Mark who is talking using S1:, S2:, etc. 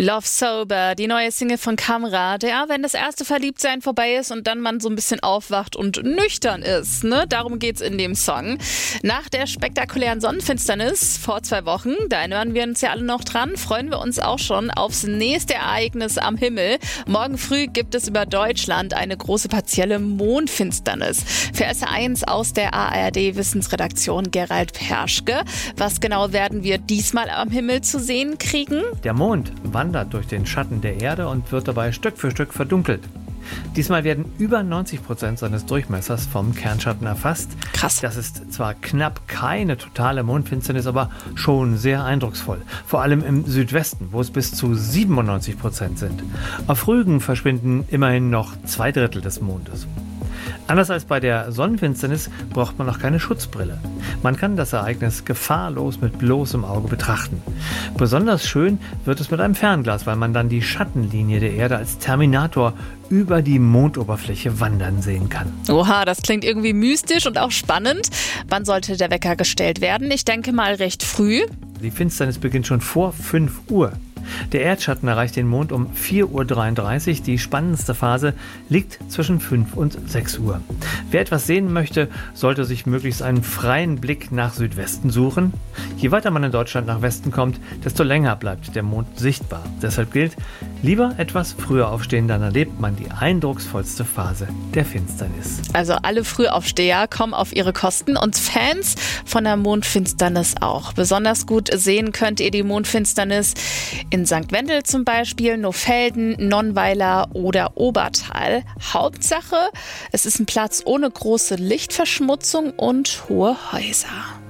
S1: Love Sober, die neue Single von Kamrat. Ja, wenn das erste Verliebtsein vorbei ist und dann man so ein bisschen aufwacht und nüchtern ist, ne? Darum geht's in dem Song. Nach der spektakulären Sonnenfinsternis vor 2 Wochen, da erinnern wir uns ja alle noch dran, freuen wir uns auch schon aufs nächste Ereignis am Himmel. Morgen früh gibt es über Deutschland eine große partielle Mondfinsternis. Für SR1 aus der ARD-Wissensredaktion Gerald Perschke. Was genau werden wir diesmal am Himmel zu sehen kriegen?
S2: Der Mond wandert durch den Schatten der Erde und wird dabei Stück für Stück verdunkelt. Diesmal werden über 90% seines Durchmessers vom Kernschatten erfasst.
S1: Krass.
S2: Das ist zwar knapp keine totale Mondfinsternis, aber schon sehr eindrucksvoll. Vor allem im Südwesten, wo es bis zu 97% sind. Auf Rügen verschwinden immerhin noch 2/3 des Mondes. Anders als bei der Sonnenfinsternis braucht man noch keine Schutzbrille. Man kann das Ereignis gefahrlos mit bloßem Auge betrachten. Besonders schön wird es mit einem Fernglas, weil man dann die Schattenlinie der Erde als Terminator über die Mondoberfläche wandern sehen kann.
S1: Oha, das klingt irgendwie mystisch und auch spannend. Wann sollte der Wecker gestellt werden? Ich denke mal recht früh.
S2: Die Finsternis beginnt schon vor 5 Uhr. Der Erdschatten erreicht den Mond um 4:33 Uhr. Die spannendste Phase liegt zwischen 5 und 6 Uhr. Wer etwas sehen möchte, sollte sich möglichst einen freien Blick nach Südwesten suchen. Je weiter man in Deutschland nach Westen kommt, desto länger bleibt der Mond sichtbar. Deshalb gilt, lieber etwas früher aufstehen, dann erlebt man die eindrucksvollste Phase der Finsternis.
S1: Also alle Frühaufsteher kommen auf ihre Kosten und Fans von der Mondfinsternis auch. Besonders gut sehen könnt ihr die Mondfinsternis in St. Wendel zum Beispiel, Nohfelden, Nonnweiler oder Obertal. Hauptsache, es ist ein Platz ohne große Lichtverschmutzung und hohe Häuser.